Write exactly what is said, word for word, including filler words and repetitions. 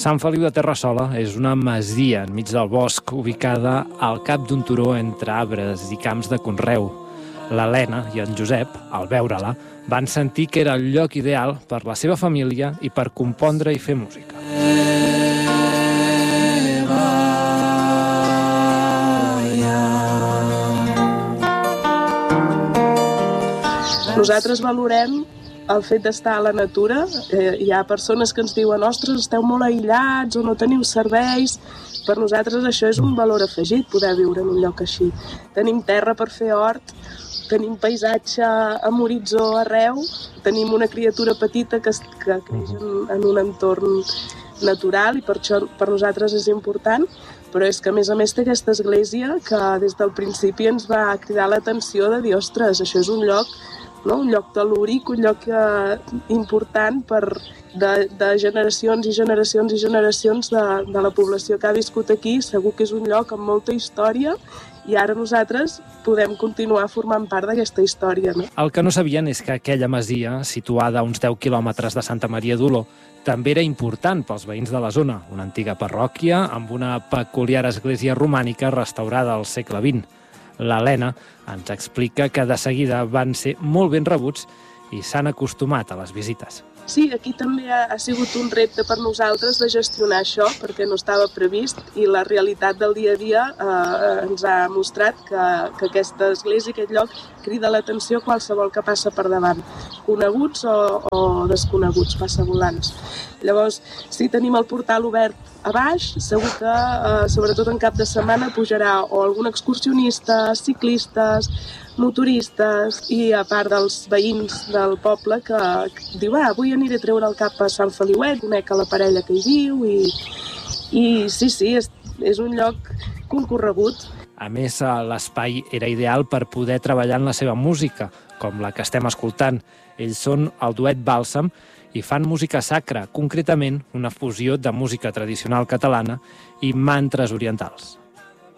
Sant Feliu de Terrassola és una masia enmig del bosc ubicada al cap d'un turó entre arbres i camps de conreu. L'Helena i en Josep, al veure-la, van sentir que era el lloc ideal per la seva família i per compondre i fer música. Nosaltres valorem el fet d'estar a la natura. Eh, hi ha persones que ens diuen ostres, esteu molt aïllats o no teniu serveis. Per nosaltres això és un valor afegit, poder viure en un lloc així. Tenim terra per fer hort, tenim paisatge amb horitzó arreu, tenim una criatura petita que, que creix en, en un entorn natural i per això per nosaltres és important, però és que a més a més té aquesta església que des del principi ens va cridar l'atenció de dir ostres, això és un lloc, no? Un lloc tel·lúric, un lloc eh, important per, de, de generacions i generacions i generacions de, de la població que ha viscut aquí. Segur que és un lloc amb molta història i ara nosaltres podem continuar formant part d'aquesta història. No? El que no sabien és que aquella masia, situada a uns deu quilòmetres de Santa Maria d'Oló, també era important pels veïns de la zona, una antiga parròquia amb una peculiar església romànica restaurada al segle vint. L'Helena ens explica que de seguida van ser molt ben rebuts i s'han acostumat a les visites. Sí, aquí també ha, ha sigut un repte per nosaltres de gestionar això, perquè no estava previst i la realitat del dia a dia eh, ens ha mostrat que, que aquesta església, aquest lloc, crida l'atenció a qualsevol que passa per davant, coneguts o, o desconeguts, passavolants. Llavors, si tenim el portal obert a baix, segur que, eh, sobretot en cap de setmana, pujarà o algun excursionista, ciclistes, motoristes i a part dels veïns del poble que, que diu ah, avui aniré a treure el cap a Sant Feliuet, conec a la parella que hi viu i, i sí, sí, és, és un lloc concorregut. A més, l'espai era ideal per poder treballar en la seva música, com la que estem escoltant. Ells són el duet Bàlsam i fan música sacra, concretament una fusió de música tradicional catalana i mantres orientals.